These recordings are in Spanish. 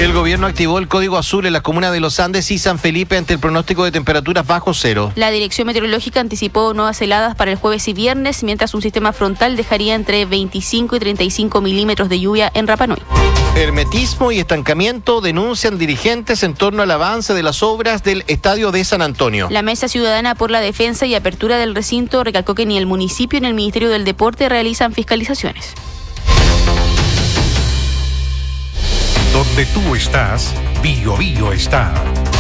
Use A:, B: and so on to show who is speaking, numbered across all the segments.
A: El gobierno activó el código azul en las comunas de Los Andes y San Felipe ante el pronóstico de temperaturas bajo cero.
B: La Dirección Meteorológica anticipó nuevas heladas para el jueves y viernes, mientras un sistema frontal dejaría entre 25 y 35 milímetros de lluvia en Rapa Nui.
A: Hermetismo y estancamiento denuncian dirigentes en torno al avance de las obras del Estadio de San Antonio.
B: La Mesa Ciudadana por la Defensa y Apertura del Recinto recalcó que ni el municipio ni el Ministerio del Deporte realizan fiscalizaciones.
C: Donde tú estás, Bio Bio está.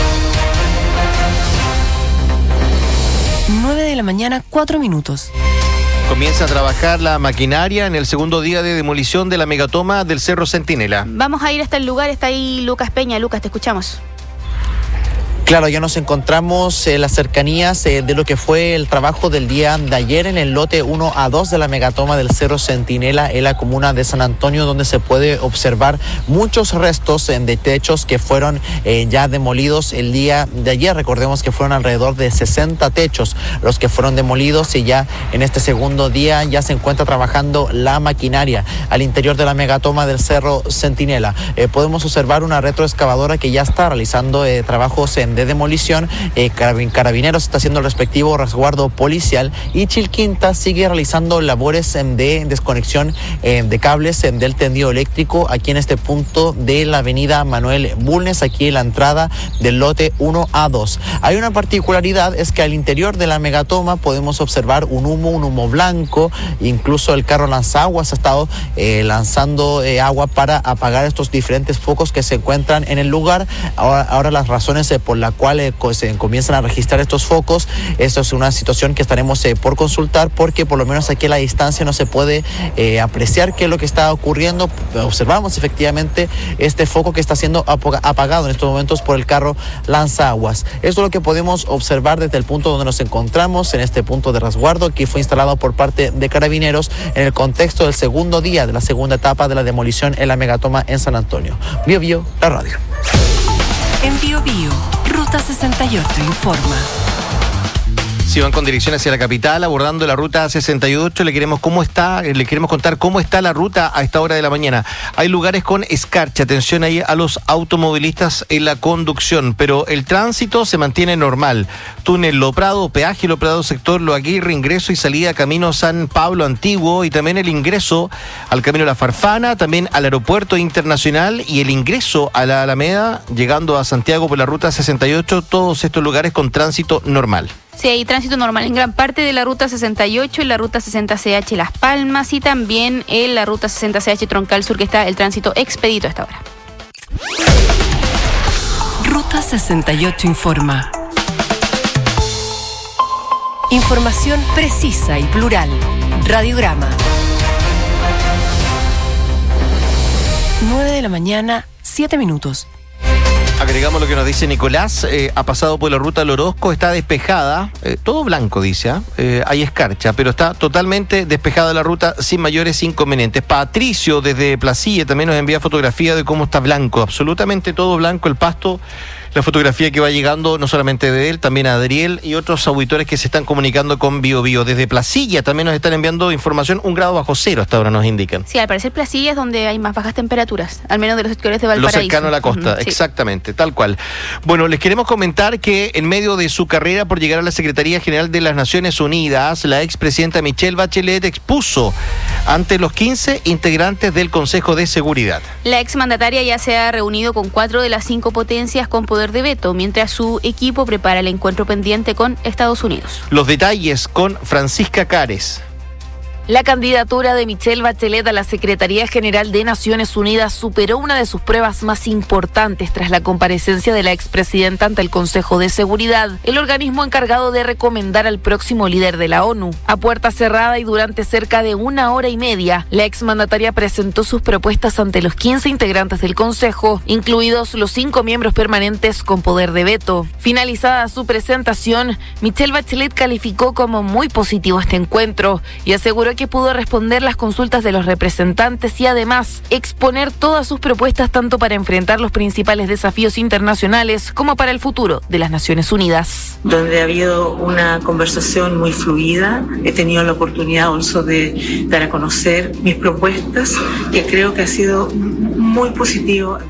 D: 9:04 a.m.
A: Comienza a trabajar la maquinaria en el segundo día de demolición de la megatoma del Cerro Centinela.
B: Vamos a ir hasta el lugar, está ahí Lucas Peña. Lucas, te escuchamos.
E: Claro, ya nos encontramos en las cercanías de lo que fue el trabajo del día de ayer en el lote 1A2 de la megatoma del Cerro Centinela en la comuna de San Antonio, donde se puede observar muchos restos de techos que fueron ya demolidos el día de ayer. Recordemos que fueron alrededor de 60 techos los que fueron demolidos y ya en este segundo día ya se encuentra trabajando la maquinaria al interior de la megatoma del Cerro Centinela. Podemos observar una retroexcavadora que ya está realizando trabajos de demolición. Carabineros está haciendo el respectivo resguardo policial y Chilquinta sigue realizando labores de desconexión de cables del tendido eléctrico aquí en este punto de la avenida Manuel Bulnes, aquí en la entrada del lote 1A2. Hay una particularidad, es que al interior de la megatoma podemos observar un humo blanco, incluso el carro lanzaguas ha estado lanzando agua para apagar estos diferentes focos que se encuentran en el lugar. Ahora las razones por la cual se comienzan a registrar estos focos, esto es una situación que estaremos por consultar, porque por lo menos aquí a la distancia no se puede apreciar qué es lo que está ocurriendo. Observamos efectivamente este foco que está siendo apagado en estos momentos por el carro lanzaguas. Esto es lo que podemos observar desde el punto donde nos encontramos, en este punto de resguardo que fue instalado por parte de Carabineros en el contexto del segundo día de la segunda etapa de la demolición en la megatoma en San Antonio. Bio Bio, la radio.
D: En Bio Bio, Ruta 68 informa.
A: Si van con dirección hacia la capital, abordando la ruta 68, le queremos contar cómo está la ruta a esta hora de la mañana. Hay lugares con escarcha, atención ahí a los automovilistas en la conducción, pero el tránsito se mantiene normal. Túnel Lo Prado, peaje Lo Prado, sector Lo Aguirre, ingreso y salida camino San Pablo Antiguo, y también el ingreso al camino La Farfana, también al aeropuerto internacional y el ingreso a la Alameda, llegando a Santiago por la ruta 68, todos estos lugares con tránsito normal.
B: Sí, hay tránsito normal en gran parte de la ruta 68 y la ruta 60CH Las Palmas, y también en la ruta 60CH Troncal Sur, que está el tránsito expedito a esta hora.
D: Ruta 68 informa. Información precisa y plural. Radiograma. 9:07 a.m.
A: Agregamos lo que nos dice Nicolás, ha pasado por la ruta al Orozco, está despejada, todo blanco dice, hay escarcha, pero está totalmente despejada la ruta sin mayores inconvenientes. Patricio desde Placilla también nos envía fotografía de cómo está blanco, absolutamente todo blanco el pasto. La fotografía que va llegando no solamente de él, también a Adriel y otros auditores que se están comunicando con Bio Bio. Desde Placilla también nos están enviando información, 1 grado bajo cero hasta ahora nos indican.
B: Sí, al parecer Placilla es donde hay más bajas temperaturas, al menos de los sectores de Valparaíso.
A: Lo cercano a la costa, sí. Exactamente, tal cual. Bueno, les queremos comentar que en medio de su carrera por llegar a la Secretaría General de las Naciones Unidas, la expresidenta Michelle Bachelet expuso ante los 15 integrantes del Consejo de Seguridad.
B: La exmandataria ya se ha reunido con 4 de las 5 potencias con poder de veto, mientras su equipo prepara el encuentro pendiente con Estados Unidos.
A: Los detalles con Francisca Cares.
F: La candidatura de Michelle Bachelet a la Secretaría General de Naciones Unidas superó una de sus pruebas más importantes tras la comparecencia de la expresidenta ante el Consejo de Seguridad, el organismo encargado de recomendar al próximo líder de la ONU. A puerta cerrada y durante cerca de 1 hora y media, la exmandataria presentó sus propuestas ante los 15 integrantes del Consejo, incluidos los 5 miembros permanentes con poder de veto. Finalizada su presentación, Michelle Bachelet calificó como muy positivo este encuentro y aseguró que pudo responder las consultas de los representantes y además exponer todas sus propuestas tanto para enfrentar los principales desafíos internacionales como para el futuro de las Naciones Unidas.
G: Donde ha habido una conversación muy fluida, he tenido la oportunidad also de dar a conocer mis propuestas, que creo que ha sido muy positivo.